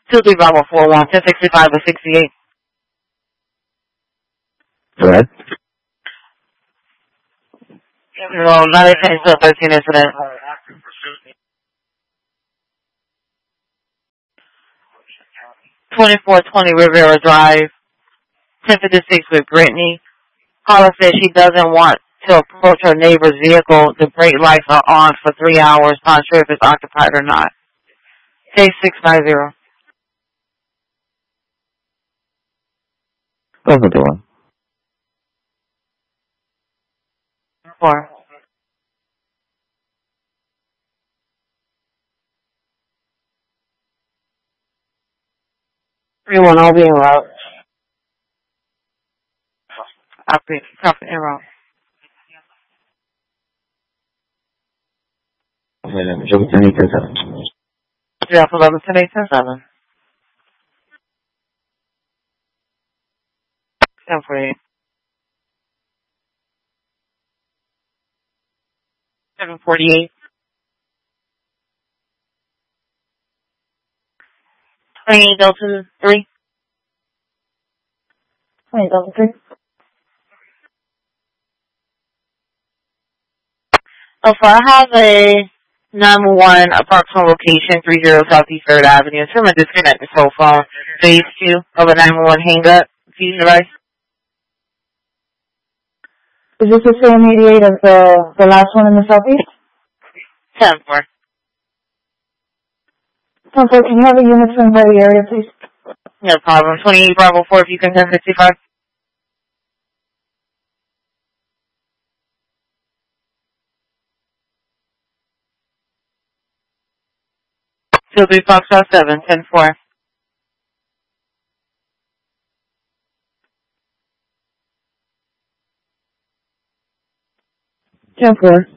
23 Bravo 41, 1065 or 68. Go ahead. No, not a 10-13 incident. 2420 Rivera Drive, 1056 with Brittany. Caller says she doesn't want to approach her neighbor's vehicle. The brake lights are on for 3 hours. Not sure if it's occupied or not. Say 690. Open the door. 4. Everyone, I'll be en route. Copy en route. Show me 10-8-10-7. Yeah, 11, 10, 8, 10, 7. 1048. 748. 28 Delta 3. 28 Delta 3. Oh, so I have a 911 approximate location, 30 Southeast 3rd Avenue. Someone disconnected cell phone. Phase 2 of a 911 hang-up. Fusion device. Is this the same 88 as the last one in the Southeast? 10-4. 10-4, can you have a unit from by the area, please? No problem. 28 Bravo 4 if you can 1065. Two 3 Foxtrot 7, 10-4. 10-4.